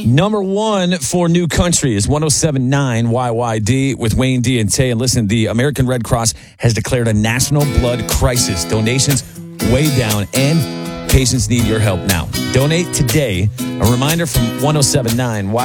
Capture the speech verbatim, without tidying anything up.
Number one for New Country is one oh seven point nine Y Y D with Wayne D and Tay. And listen, the American Red Cross has declared a national blood crisis. Donations way down, and patients need your help now. Donate today. A reminder from one oh seven point nine Y Y D.